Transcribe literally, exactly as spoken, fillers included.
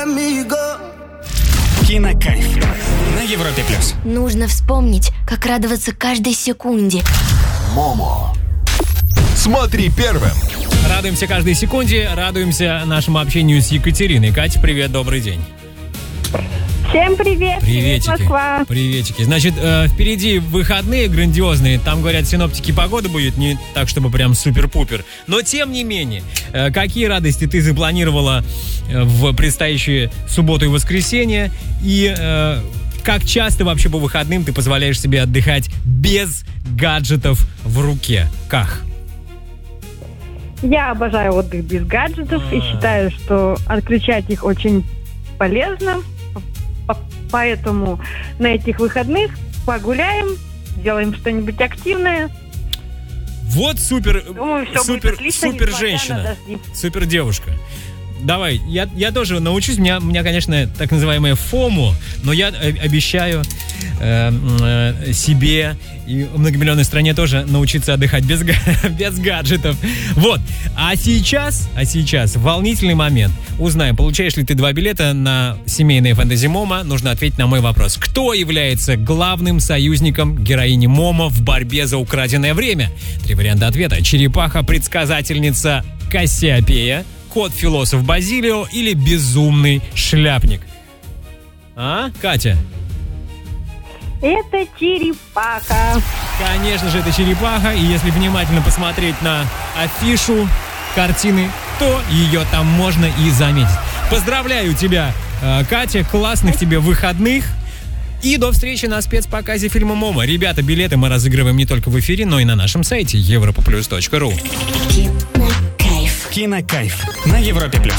Кинокайф на Европе плюс. Нужно вспомнить, как радоваться каждой секунде. Момо. Смотри первым. Радуемся каждой секунде, радуемся нашему общению с Екатериной. Катя, привет, добрый день. Всем привет, Приветики. привет, Москва. Приветики. Значит, э, впереди выходные грандиозные. Там, говорят, синоптики, погода будет не так, чтобы прям супер-пупер. Но, тем не менее, э, какие радости ты запланировала э, в предстоящие субботу и воскресенье? И э, как часто вообще по выходным ты позволяешь себе отдыхать без гаджетов в руке? Как? Я обожаю отдых без гаджетов А-а-а. и считаю, что отключать их очень полезно. Поэтому на этих выходных погуляем, сделаем что-нибудь активное. Вот супер, Думаю, все супер, будет отлично, супер несмотря на женщина, дожди. супер девушка. Давай, я, я тоже научусь, у меня, у меня, конечно, так называемое фому, но я э, обещаю э, э, себе и многомиллионной стране тоже научиться отдыхать без, без гаджетов. Вот, а сейчас, а сейчас волнительный момент. Узнаем, получаешь ли ты два билета на семейное фэнтези Момо. Нужно ответить на мой вопрос. Кто является главным союзником героини Момо в борьбе за украденное время? Три варианта ответа. Черепаха, предсказательница Кассиопея, кот-философ Базилио или безумный шляпник? А, Катя? Это черепаха. Конечно же, это черепаха. И если внимательно посмотреть на афишу картины, то ее там можно и заметить. Поздравляю тебя, Катя. Классных тебе выходных. И до встречи на спецпоказе фильма «Момо». Ребята, билеты мы разыгрываем не только в эфире, но и на нашем сайте европа плюс точка ру. Кинокайф на Европе плюс.